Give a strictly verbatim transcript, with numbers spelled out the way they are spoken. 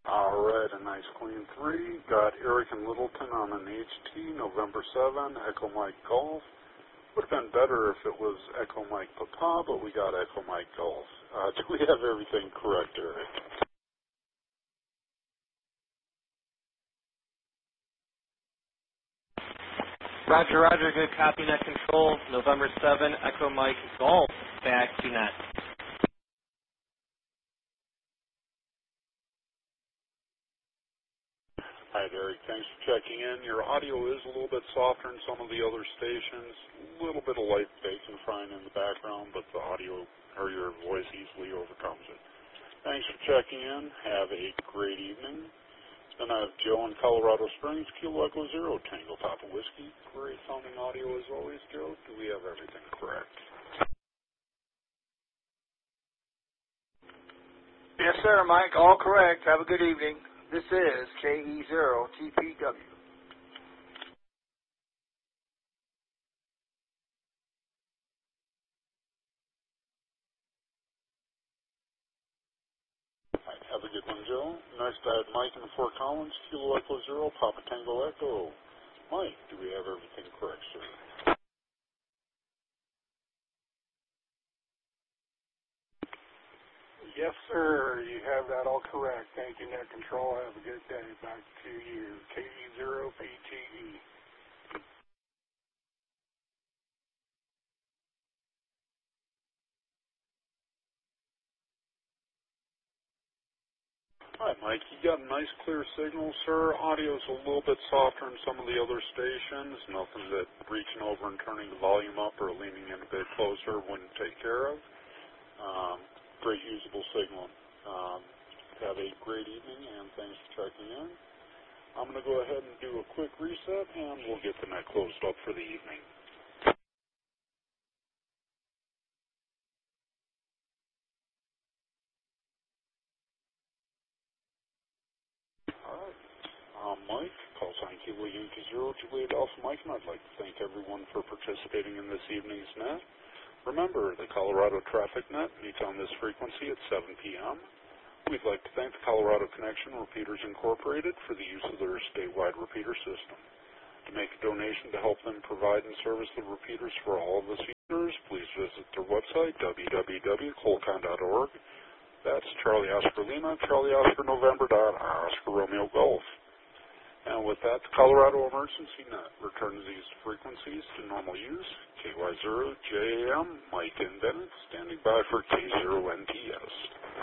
All right, a nice clean three. Got Eric and Littleton on an H T, November seventh, Echo Mike Golf. Would have been better if it was Echo Mike Papa, but we got Echo Mike Golf. Uh, do we have everything correct, Eric? Roger, Roger, good copy, net control, November seventh, Echo Mike Golf, back to net. All right, Eric, thanks for checking in. Your audio is a little bit softer than some of the other stations. A little bit of light bacon frying in the background, but the audio or your voice easily overcomes it. Thanks for checking in. Have a great evening. Then I have Joe in Colorado Springs, Kilo Echo Zero, Tango Papa Whiskey. Great sounding audio as always, Joe. Do we have everything correct? Yes, sir, Mike. All correct. Have a good evening. This is K E zero T P W. Right, have a good one, Joe. Next, I have Mike in Fort Collins, Kilo Echo Zero, Papa Tango Echo. Mike, do we have everything correct, sir? Yes, sir. You have that all correct. Thank you, Net Control. Have a good day. Back to you. K E zero P T E. Hi, Mike. You got a nice clear signal, sir. Audio's a little bit softer than some of the other stations. Nothing that reaching over and turning the volume up or leaning in a bit closer wouldn't take care of. Um, great usable signal. Um, have a great evening, and thanks for checking in. I'm going to go ahead and do a quick reset, and we'll get the net closed up for the evening. All right. Um, Mike, call sign Kilo Yankee Zero, Juliet Alpha Mike, and I'd like to thank everyone for participating in this evening's net. Remember, the Colorado Traffic Net meets on this frequency at seven p m We'd like to thank the Colorado Connection Repeaters Incorporated for the use of their statewide repeater system. To make a donation to help them provide and service the repeaters for all of us users, please visit their website, w w w dot colcon dot org. That's Charlie Oscar Lima, Charlie Oscar November, dot Oscar Romeo Golf. And with that, the Colorado Emergency Net returns these frequencies to normal use. K Y zero J A M, Mike and Bennett, standing by for K zero N T S.